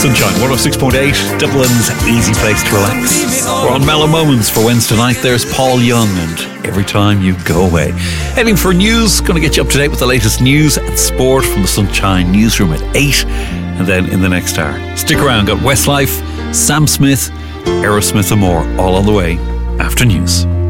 Sunshine 106.8, Dublin's easy place to relax. We're on Mellow Moments for Wednesday night. There's Paul Young and Every Time You Go Away. Heading for news, going to get you up to date with the latest news and sport from the Sunshine newsroom at 8. And then in the next hour, stick around, got Westlife, Sam Smith, Aerosmith and more, all on the way after news.